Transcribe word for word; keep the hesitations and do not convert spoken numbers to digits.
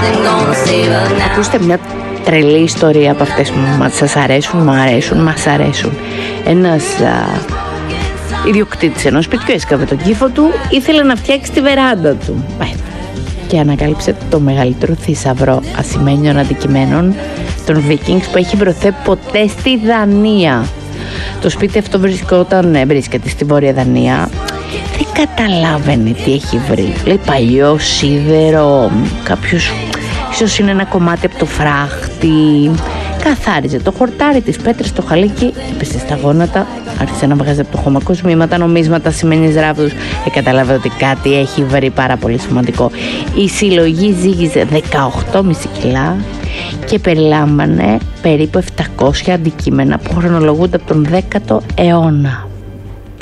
Ακούστε μια τρελή ιστορία από αυτές που σας αρέσουν, μου αρέσουν, μας αρέσουν. Ένας α, ιδιοκτήτης ενός σπιτιού έσκαβε τον κύφο του, ήθελε να φτιάξει τη βεράντα του. Και ανακάλυψε το μεγαλύτερο θησαυρό ασημένιων αντικειμένων των Vikings που έχει βρεθεί ποτέ στη Δανία. Το σπίτι αυτό βρισκόταν, βρίσκεται στη Βόρεια Δανία. Δεν καταλάβαινε τι έχει βρει. Λέει παλιό σίδερο, κάποιος, ίσως είναι ένα κομμάτι από το φράχτη. Καθάριζε το χορτάρι, τις πέτρες, το χαλίκι, έπεσε στα γόνατα, άρχισε να βγάζει από το χώμα κοσμήματα, νομίσματα, σημαίνεις ράβδους. Ε, κατάλαβε ότι κάτι έχει βρει πάρα πολύ σημαντικό. Η συλλογή ζύγιζε δεκαοκτώ κόμμα πέντε κιλά και περιλάμβανε περίπου επτακόσια αντικείμενα που χρονολογούνται από τον δέκατο αιώνα.